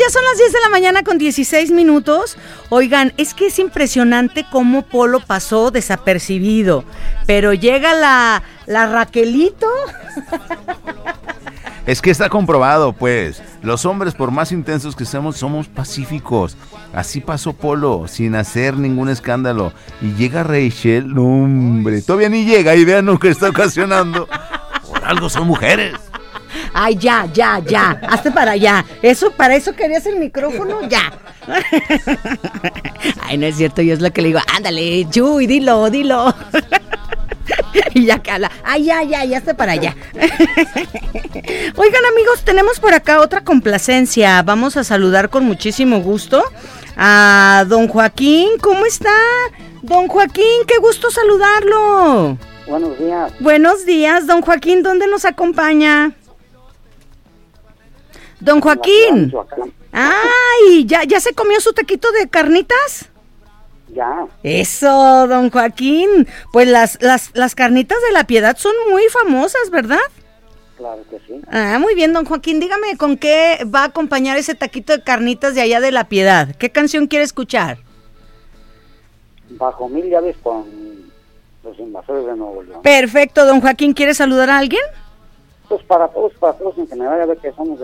ya son las 10 de la mañana con 16 minutos. Oigan, es que es impresionante cómo Polo pasó desapercibido, pero llega la Raquelito. Es que está comprobado, pues, los hombres, por más intensos que seamos, somos pacíficos. Así pasó Polo, sin hacer ningún escándalo. Y llega Rachel, no, hombre, todavía ni llega y vean lo que está ocasionando. Por algo son mujeres. Ay, ya, hazte para allá. ¿Para eso querías el micrófono? Ya. Ay, no es cierto, yo es lo que le digo, ándale, Chuy, dilo. Y ya cala. Ay, ya, hazte para allá. Oigan, amigos, tenemos por acá otra complacencia. Vamos a saludar con muchísimo gusto a don Joaquín. ¿Cómo está? Don Joaquín, qué gusto saludarlo. Buenos días. Buenos días, don Joaquín, ¿dónde nos acompaña? Don Joaquín. Ay, ¿ya se comió su taquito de carnitas? Ya. Eso, don Joaquín. Pues las carnitas de la Piedad son muy famosas, ¿verdad? Claro que sí. Ah, muy bien, don Joaquín. Dígame con qué va a acompañar ese taquito de carnitas de allá de la Piedad. ¿Qué canción quiere escuchar? Bajo 1000 llaves con los Invasores de Nuevo León. Perfecto, don Joaquín. ¿Quiere saludar a alguien? Pues para todos en general, ya ve que somos